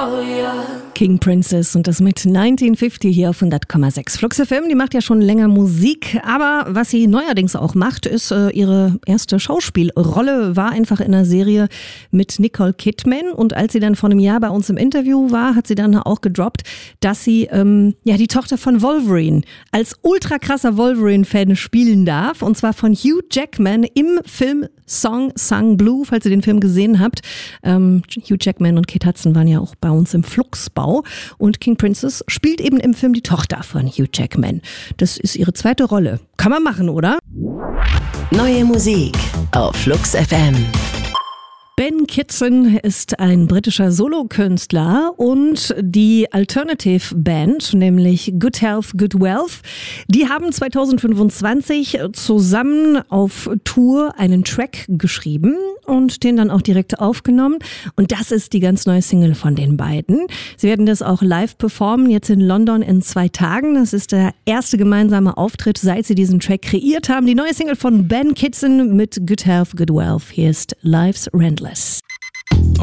King Princess und das mit 1950 hier auf 100,6. Flux FM, die macht ja schon länger Musik, aber was sie neuerdings auch macht, ist ihre erste Schauspielrolle, war einfach in einer Serie mit Nicole Kidman, und als sie dann vor einem Jahr bei uns im Interview war, hat sie dann auch gedroppt, dass sie die Tochter von Wolverine als ultra krasser Wolverine-Fan spielen darf, und zwar von Hugh Jackman im Film Song Sung Blue, falls ihr den Film gesehen habt. Hugh Jackman und Kate Hudson waren ja auch bei uns im Fluxbau, und King Princess spielt eben im Film die Tochter von Hugh Jackman. Das ist ihre zweite Rolle. Kann man machen, oder? Neue Musik auf Flux FM. Ben Kitson ist ein britischer Solokünstler, und die Alternative Band, nämlich Good Health, Good Wealth, die haben 2025 zusammen auf Tour einen Track geschrieben und den dann auch direkt aufgenommen. Und das ist die ganz neue Single von den beiden. Sie werden das auch live performen, jetzt in London in 2 Tagen. Das ist der erste gemeinsame Auftritt, seit sie diesen Track kreiert haben. Die neue Single von Ben Kitson mit Good Health, Good Wealth. Hier ist Life's Rentless.